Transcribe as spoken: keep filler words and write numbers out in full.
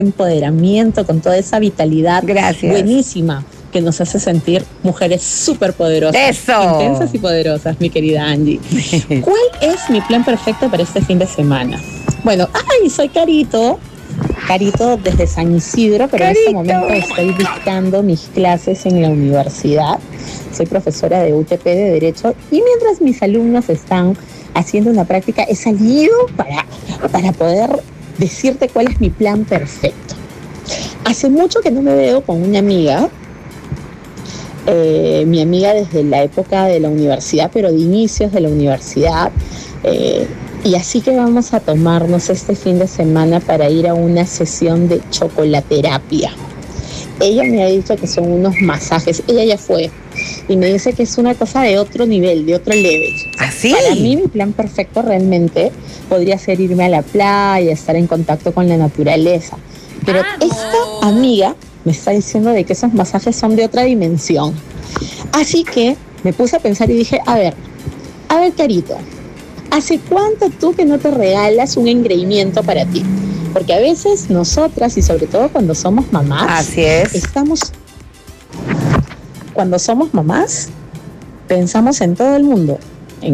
empoderamiento, con toda esa vitalidad. Gracias. Buenísima, que nos hace sentir mujeres súper poderosas. ¡Eso! Intensas y poderosas, mi querida Angie. ¿Cuál es mi plan perfecto para este fin de semana? Bueno, ¡ay! Soy Carito. Carito desde San Isidro, pero Carito. En este momento estoy dictando mis clases en la universidad. Soy profesora de U T P de Derecho y mientras mis alumnos están haciendo una práctica, he salido para, para poder decirte cuál es mi plan perfecto. Hace mucho que no me veo con una amiga, eh, mi amiga desde la época de la universidad, pero de inicios de la universidad, eh, y así que vamos a tomarnos este fin de semana para ir a una sesión de chocolaterapia. Ella me ha dicho que son unos masajes, ella ya fue, y me dice que es una cosa de otro nivel, de otro level. ¿Así? Para mí mi plan perfecto realmente podría ser irme a la playa, estar en contacto con la naturaleza. Pero ¡vamos! Esta amiga me está diciendo de que esos masajes son de otra dimensión. Así que me puse a pensar y dije, a ver, a ver, Carito, ¿hace cuánto tú que no te regalas un engreimiento para ti? Porque a veces nosotras, y sobre todo cuando somos mamás, así es, estamos, cuando somos mamás, pensamos en todo el mundo,